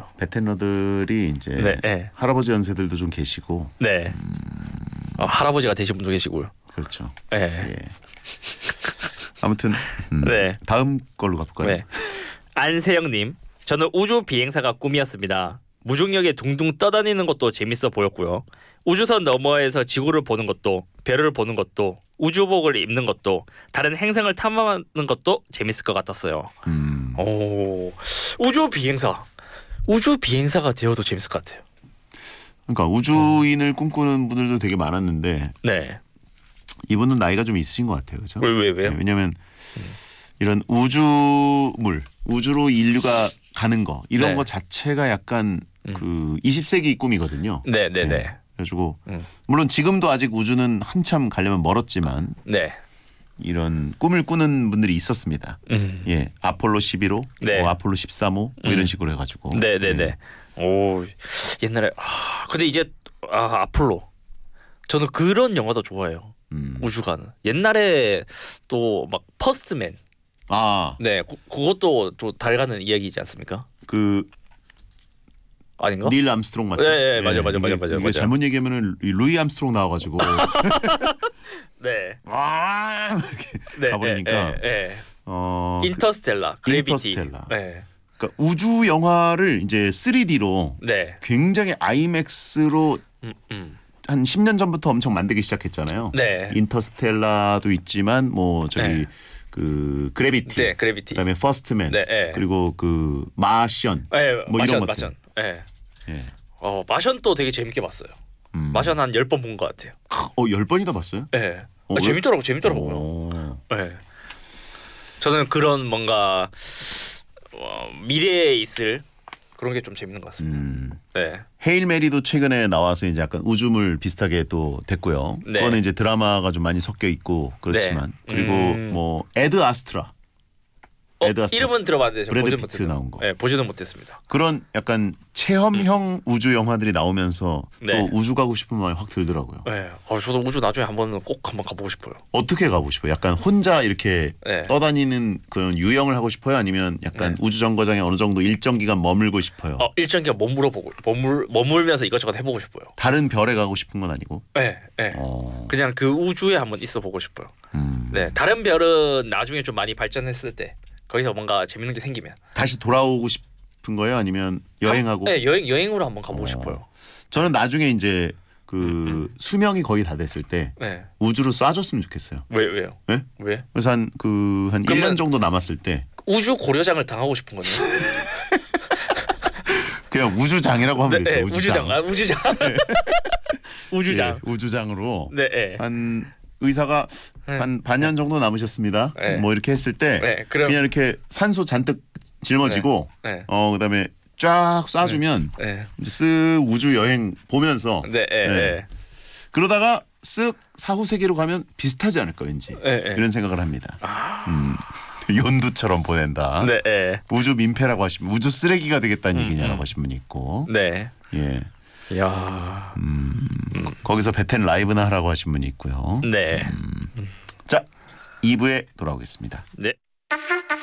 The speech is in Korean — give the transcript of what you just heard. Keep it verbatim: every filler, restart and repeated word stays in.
맞아요. 베테너들이 이제 네, 네. 할아버지 연세들도 좀 계시고. 네. 음... 어, 할아버지가 되신 분도 계시고요. 그렇죠. 네. 예. 아무튼 음, 네. 다음 걸로 가볼까요? 네. 안세영님, 저는 우주 비행사가 꿈이었습니다. 무중력에 둥둥 떠다니는 것도 재밌어 보였고요. 우주선 너머에서 지구를 보는 것도, 별을 보는 것도, 우주복을 입는 것도, 다른 행성을 탐험하는 것도 재밌을 것 같았어요. 음. 오, 우주 비행사, 우주 비행사가 되어도 재밌을 것 같아요. 그러니까 우주인을 음. 꿈꾸는 분들도 되게 많았는데, 네. 이분은 나이가 좀 있으신 것 같아요, 그렇죠? 왜, 왜, 왜요? 네, 왜냐하면 음. 이런 우주물, 우주로 인류가 가는 거 이런 네. 거 자체가 약간 음. 그 이십 세기 꿈이거든요. 네, 네, 네. 네. 그래가지고 음. 물론 지금도 아직 우주는 한참 가려면 멀었지만 네. 이런 꿈을 꾸는 분들이 있었습니다. 음. 예, 아폴로 십일 호, 네. 뭐 아폴로 십삼 호 뭐 이런 음. 식으로 해가지고. 네, 네, 네. 오, 옛날에 아, 근데 이제 아, 아폴로. 저는 그런 영화도 좋아해요. 음. 우주가는. 옛날에 또 막 퍼스트맨. 아, 네, 그, 그것도 또 달가는 이야기이지 않습니까? 그 아닌가? 닐 암스트롱 맞죠? 네, 네, 맞아, 맞아, 이게, 맞아, 맞아, 이게 맞아. 잘못 얘기하면은 루이 암스트롱 나와가지고 네. 와 이렇게 네, 가버리니까. 네, 네, 네. 어, 인터스텔라, 그, 그래비티. 인터스텔라. 네. 그러니까 우주 영화를 이제 쓰리디로 네. 굉장히 아이맥스로 음, 음. 한 십 년 전부터 엄청 만들기 시작했잖아요. 네. 인터스텔라도 있지만 뭐 저기 네. 그 그래비티, 네, 그래비티. 그다음에 퍼스트맨, 네, 네. 그리고 그 마션, 네, 뭐 마션, 이런 것들. 마션. 네. 예. 어, 마션 또 되게 재밌게 봤어요. 음. 마션 한 열 번 본 것 같아요. 어, 열 번이나 봤어요? 네. 어, 아, 재밌더라고, 재밌더라고요. 오. 네. 저는 그런 뭔가 어, 미래에 있을 그런 게 좀 재밌는 것 같습니다. 음. 네. 헤일 메리도 최근에 나와서 이제 약간 우주물 비슷하게 또 됐고요. 네. 그거는 이제 드라마가 좀 많이 섞여 있고 그렇지만 네. 그리고 음. 뭐 에드 아스트라. 어, 에드 아스트라. 이름은 들어봤는데 브래드 보지는 피트 못했어요. 나온 거. 네, 보지는 못했습니다. 그런 약간 체험형 음. 우주 영화들이 나오면서 네. 또 우주 가고 싶은 마음이 확 들더라고요. 네. 어, 저도 우주 나중에 한번 꼭 한번 가보고 싶어요. 어떻게 가고 싶어요? 약간 혼자 이렇게 네. 떠다니는 그런 유영을 하고 싶어요? 아니면 약간 네. 우주 정거장에 어느 정도 일정 기간 머물고 싶어요? 어, 일정 기간 머물러 보고 머물 머물면서 이것저것 해보고 싶어요. 다른 별에 가고 싶은 건 아니고? 네, 네. 어. 그냥 그 우주에 한번 있어 보고 싶어요. 음. 네, 다른 별은 나중에 좀 많이 발전했을 때 거기서 뭔가 재밌는 게 생기면 다시 돌아오고 싶은 거예요? 아니면 여행하고? 네, 여행 여행으로 한번 가보고 어. 싶어요. 저는 나중에 이제 그 음, 음. 수명이 거의 다 됐을 때 네. 우주로 쏴줬으면 좋겠어요. 왜 왜요? 네? 왜? 그래서 한 그 한 일 년 그러면- 정도 남았을 때 우주 고려장을 당하고 싶은 거네요. 그냥 우주장이라고 하면 네, 되죠. 네, 우주장. 우주장. 아, 우주장. 우주장. 예, 우주장으로 네, 네. 한 의사가 네. 한 반년 정도 남으셨습니다. 네. 뭐 이렇게 했을 때 네, 그럼 그냥 이렇게 산소 잔뜩 짊어지고 네. 어 그다음에 쫙 쏴주면 네. 이제 쓱 우주 여행 보면서 네, 네, 네. 그러다가 쓱 사후 세계로 가면 비슷하지 않을까 왠지 네, 네. 이런 생각을 합니다. 음, 연두처럼 보낸다. 네, 네. 우주 민폐라고 하시면 우주 쓰레기가 되겠다는 음, 얘기냐라고 음. 하신 분이 있고 네. 예. 야. 음, 거기서 베텐 라이브나 하라고 하신 분이 있고요. 네. 자, 이 부에 돌아오겠습니다. 네.